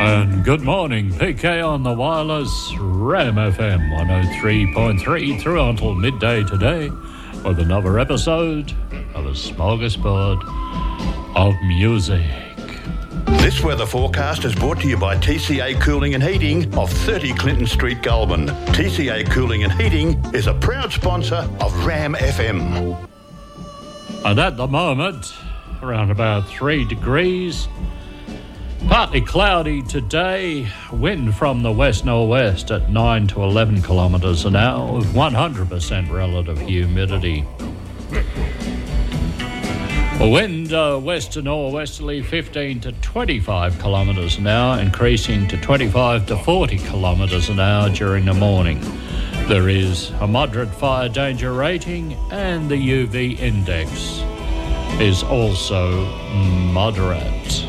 And good morning, PK on the wireless, Ram FM 103.3 through until midday today with another episode of a smorgasbord of music. This weather forecast is brought to you by TCA Cooling and Heating of 30 Clinton Street, Goulburn. TCA Cooling and Heating is a proud sponsor of Ram FM. And at the moment, around about 3 degrees. Partly cloudy today, wind from the west-northwest at 9 to 11 kilometres an hour with 100% relative humidity. Wind west to northwesterly 15 to 25 kilometres an hour, increasing to 25 to 40 kilometres an hour during the morning. There is a moderate fire danger rating and the UV index is also moderate.